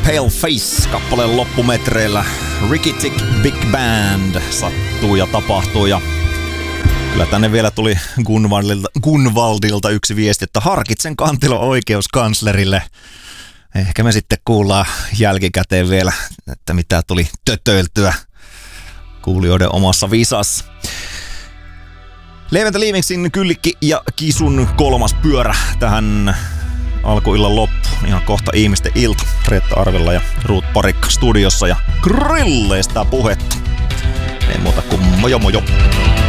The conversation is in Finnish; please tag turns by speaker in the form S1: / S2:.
S1: Pale Face kappaleen loppumetreillä. Ricky Tick Big Band sattuu ja tapahtuu ja kyllä tänne vielä tuli Gunvaldilta yksi viesti, että harkitsen kantelon oikeuskanslerille. Ehkä me sitten kuullaan jälkikäteen vielä, että mitä tuli tötöiltyä kuulijoiden omassa visassa. Leventä Liivingsin, Kyllikki ja Kisun kolmas pyörä tähän alkuillan loppu. Ihan kohta ihmisten ilta. Reetta Arvela ja Ruut Parikka studiossa ja grilleistä puhetta. Ei muuta kuin mojo mojo.